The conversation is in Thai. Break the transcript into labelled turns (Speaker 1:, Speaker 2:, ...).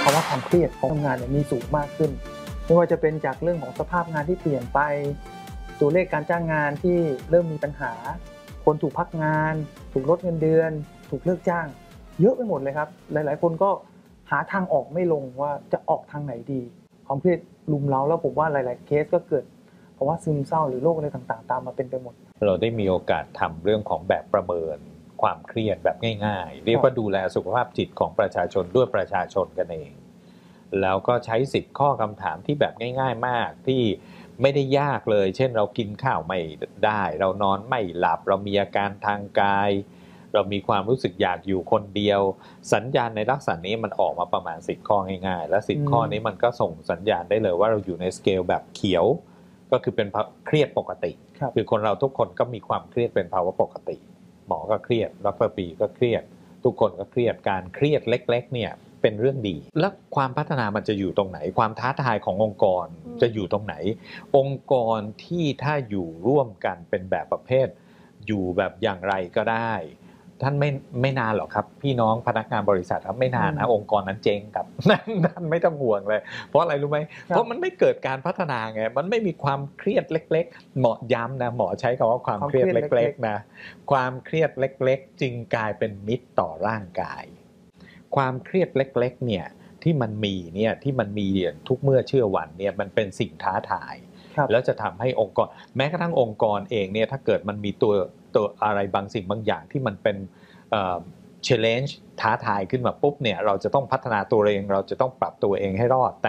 Speaker 1: ภาวะความเครียดของทำงานเนี่ยมีสูงมากขึ้นไม่ว่าจะเป็นจากเรื่องของสภาพงานที่เปลี่ยนไปตัวเลขการจ้างงานที่เริ่มมีปัญหาคนถูกพักงานถูกลดเงินเดือนถูกเลิกจ้างเยอะไปหมดเลยครับหลายๆคนก็หาทางออกไม่ลงว่าจะออกทางไหนดีความเครียดรุมเร้าแล้วผมว่าหลายๆเคสก็เกิดเพราะว่าซึมเศร้าหรือโรคอะไรต่างๆตามมาเป็นไปหมด
Speaker 2: เราได้มีโอกาสทำเรื่องของแบบประเมินความเครียดแบบง่ายๆเรียกว่าดูแลสุขภาพจิตของประชาชนด้วยประชาชนกันเองแล้วก็ใช้10ข้อคำถามที่แบบง่ายๆมากที่ไม่ได้ยากเลยเช่นเรากินข้าวไม่ได้เรานอนไม่หลับเรามีอาการทางกายเรามีความรู้สึกอยากอยู่คนเดียวสัญญาณในลักษณะนี้มันออกมาประมาณ10ข้อง่ายๆและ10ข้อนี้มันก็ส่งสัญญาณได้เลยว่าเราอยู่ในสเกลแบบเขียวก็คือเป็นเครียดปกติคือคนเราทุกคนก็มีความเครียดเป็นภาวะปกติหมอก็เครียดดร.ปีก็เครียดทุกคนก็เครียดการเครียดเล็กๆเนี่ยเป็นเรื่องดีแล้วความพัฒนามันจะอยู่ตรงไหนความท้าทายขององค์กรจะอยู่ตรงไหนองค์กรที่ถ้าอยู่ร่วมกันเป็นแบบประเภทอยู่แบบอย่างไรก็ได้ท่านไม่นานหรอกครับพี่น้องพนักงานบริษัทครับไม่นานนะองค์กรนั้นเจ๊งครับนั่นไม่ต้องห่วงเลยเพราะอะไรรู้ไหมเพราะมันไม่เกิดการพัฒนาไงมันไม่มีความเครียดเล็กๆหมอย้ำนะหมอใช้คำว่าความเครียดเล็กๆนะความเครียดเล็กๆจึงกลายเป็นมิตรต่อร่างกายความเครียดเล็กๆเนี่ยที่มันมีทุกเมื่อเชื่อวันเนี่ยมันเป็นสิ่งท้าทายแล้วจะทำให้องค์กรแม้กระทั่งองค์กรเองเนี่ยถ้าเกิดมันมีตัวอะไรบางสิ่งบางอย่างที่มันเป็นchallenge ท้าทายขึ้นมาปุ๊บเนี่ยเราจะต้องพัฒนาตัวเองเราจะต้องปรับตัวเองให้รอด